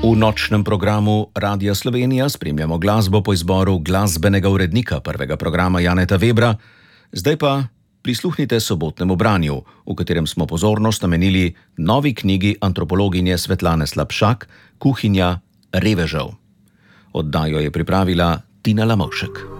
V nočnem programu Radia Slovenija spremljamo glasbo po izboru glasbenega urednika prvega programa Janeta Webra, zdaj pa prisluhnite sobotnemu branju, v katerem smo pozornost namenili novi knjigi antropologinje Svetlane Slapšak, Kuhinja revežev. Oddajo je pripravila Tina Lamovšek.